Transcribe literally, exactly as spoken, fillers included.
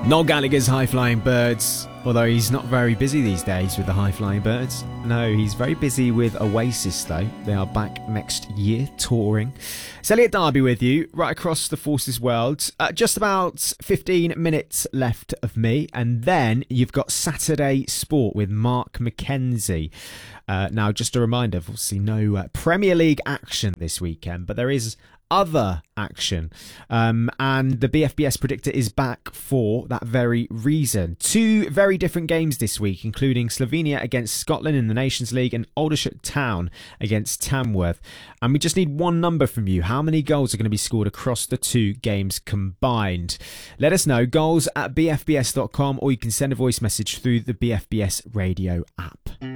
Noel Gallagher's High Flying Birds, although he's not very busy these days with the High Flying Birds. No, he's very busy with Oasis though. They are back next year touring. It's Elliot Darby with you, right across the Forces world. Uh, just about fifteen minutes left of me, and then you've got Saturday Sport with Mark Mackenzie. Uh, now, just a reminder, obviously no uh, Premier League action this weekend, but there is other action, um, and the B F B S Predictor is back for that very reason. Two very different games this week, including Slovenia against Scotland in the Nations League and Aldershot Town against Tamworth. And we just need one number from you. How many goals are going to be scored across the two games combined? Let us know, goals at b f b s dot com, or you can send a voice message through the B F B S radio app.